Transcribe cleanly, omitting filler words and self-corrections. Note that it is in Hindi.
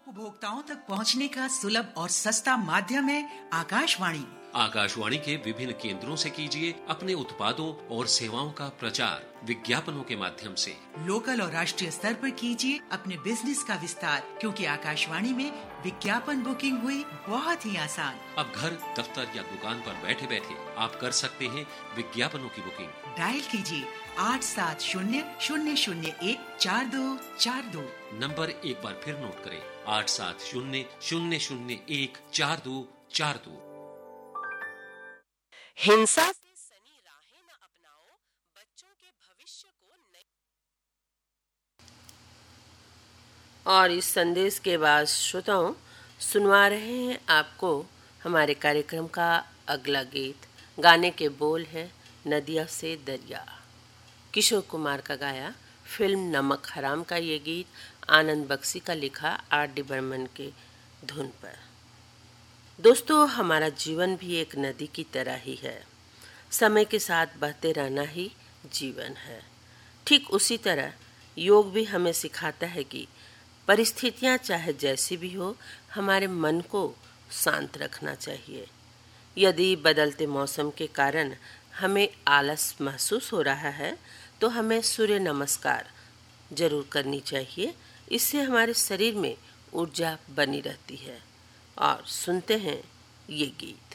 उपभोक्ताओं तक पहुंचने का सुलभ और सस्ता माध्यम है आकाशवाणी। आकाशवाणी के विभिन्न केंद्रों से कीजिए अपने उत्पादों और सेवाओं का प्रचार विज्ञापनों के माध्यम से। लोकल और राष्ट्रीय स्तर पर कीजिए अपने बिजनेस का विस्तार, क्योंकि आकाशवाणी में विज्ञापन बुकिंग हुई बहुत ही आसान। अब घर, दफ्तर या दुकान पर बैठे बैठे आप कर सकते हैं विज्ञापनों की बुकिंग। डायल कीजिए 8700014242। नंबर एक बार फिर नोट करें, 8700014242। हिंसा से सनी राहें न अपनाओ, बच्चों के भविष्य को नई। और इस संदेश के बाद श्रोताओं सुनवा रहे हैं आपको हमारे कार्यक्रम का अगला गीत। गाने के बोल हैं नदिया से दरिया, किशोर कुमार का गाया। फिल्म नमक हराम का ये गीत आनंद बख्शी का लिखा R.D. बर्मन के धुन पर। दोस्तों, हमारा जीवन भी एक नदी की तरह ही है। समय के साथ बहते रहना ही जीवन है। ठीक उसी तरह योग भी हमें सिखाता है कि परिस्थितियां चाहे जैसी भी हो, हमारे मन को शांत रखना चाहिए। यदि बदलते मौसम के कारण हमें आलस महसूस हो रहा है तो हमें सूर्य नमस्कार जरूर करनी चाहिए। इससे हमारे शरीर में ऊर्जा बनी रहती है। और सुनते हैं ये गीत।